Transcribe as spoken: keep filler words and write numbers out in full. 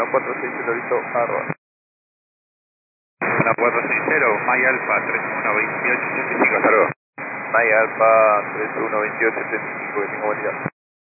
cuatro seis cero, listo, arroba. uno cuatro seis cero, Maya Alfa tres uno veintiocho setenta y cinco, hasta luego. Maya Alfa tres uno veintiocho setenta y cinco, que tengo buen día.